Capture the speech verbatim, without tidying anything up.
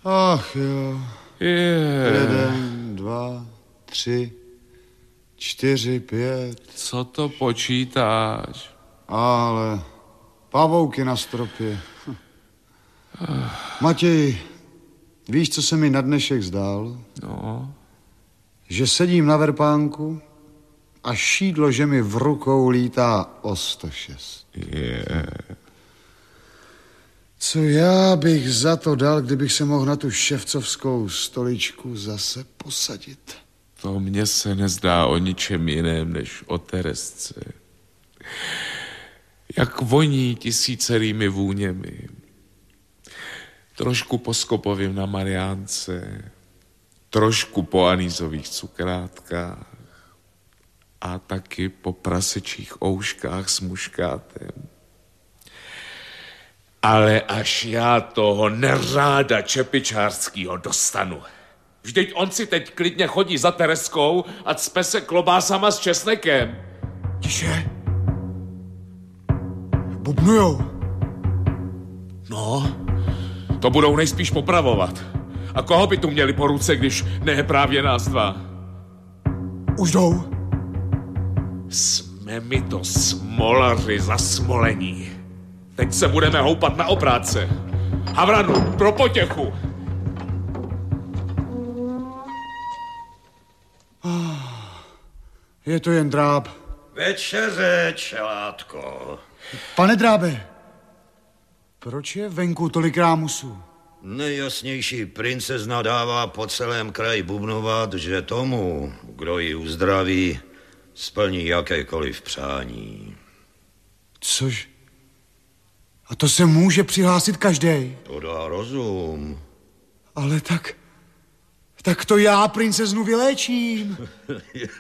Ach jo. Je. Jeden, dva, tři, čtyři, pět. Co to počítáš? Ale pavouky na stropě. Matěj, víš, co se mi na dnešek zdál? No. Že sedím na verpánku a šídlo, že mi v rukou lítá o sto šest. Je. Co já bych za to dal, kdybych se mohl na tu ševcovskou stoličku zase posadit? To mně se nezdá o ničem jiném, než o Teresce. Jak voní tisícerými vůněmi. Trošku po Skopovým na Mariánce, trošku po anýzových cukrátkách a taky po prasečích ouškách s muškátem. Ale až já toho neráda čepičářskýho dostanu. Vždyť on si teď klidně chodí za Tereskou a cpe se klobásama s česnekem. Tiše. Bubnujou. No, to budou nejspíš popravovat. A koho by tu měli po ruce, když ne právě nás dva? Už jdou. Jsme mi to smolaři zasmolení. Teď se budeme houpat na oprátce. Havranu, pro potěchu. Je to jen dráb. Večeře, čelátko. Pane drábe, proč je venku tolik rámusů? Nejjasnější princezna dává po celém kraji bubnovat, že tomu, kdo ji uzdraví, splní jakékoliv přání. Což? A to se může přihlásit každej. To dá rozum. Ale tak... Tak to já princeznu vyléčím.